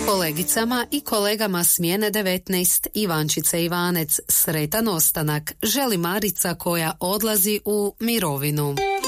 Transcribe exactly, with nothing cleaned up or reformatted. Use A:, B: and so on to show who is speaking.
A: Kolegicama i kolegama Smjene devetnaest Ivančice Ivanec sretan ostanak želi Marica koja odlazi u mirovinu.